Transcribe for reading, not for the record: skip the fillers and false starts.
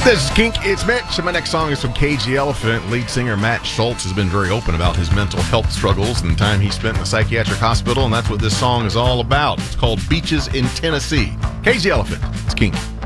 This is Kink, it's Mitch, and my next song is from Cage the Elephant. Lead singer Matt Schultz has been very open about his mental health struggles and the time he spent in the psychiatric hospital, and that's what this song is all about. It's called Beaches in Tennessee. Cage the Elephant, it's Kink.